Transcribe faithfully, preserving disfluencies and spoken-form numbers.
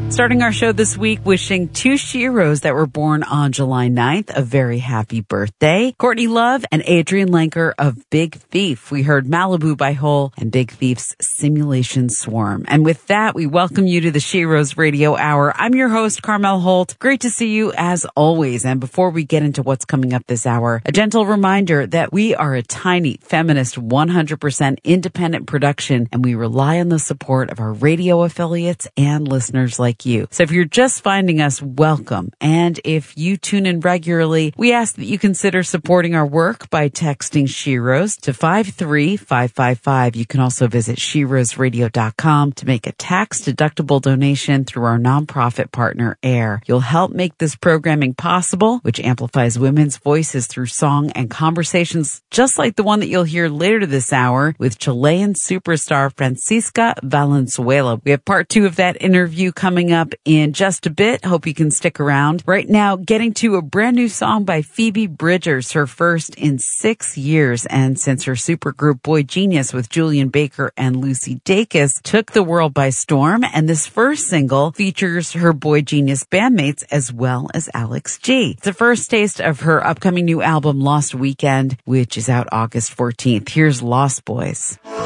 Starting our show this week, wishing two Sheroes that were born on July ninth a very happy birthday. Courtney Love and Adrian Lenker of Big Thief. We heard Malibu by Hole and Big Thief's Simulation Swarm. And with that, we welcome you to the Sheroes Radio Hour. I'm your host, Carmel Holt. Great to see you as always. And before we get into what's coming up this hour, a gentle reminder that we are a tiny, feminist, one hundred percent independent production, and we rely on the support of our radio affiliates and listeners like you. So if you're just finding us, welcome. And if you tune in regularly, we ask that you consider supporting our work by texting Sheroes to five three five five five. You can also visit sheroes radio dot com to make a tax-deductible donation through our nonprofit partner, AIR. You'll help make this programming possible, which amplifies women's voices through song and conversations just like the one that you'll hear later this hour with Chilean superstar Francisca Valenzuela. We have part two of that interview coming up in just a bit. Hope you can stick around. Right now, getting to a brand new song by Phoebe Bridgers, her first in six years. And since her supergroup Boy Genius with Julian Baker and Lucy Dacus took the world by storm, and this first single features her Boy Genius bandmates as well as Alex G. It's the first taste of her upcoming new album, Lost Weekend, which is out August fourteenth. Here's Lost Boys.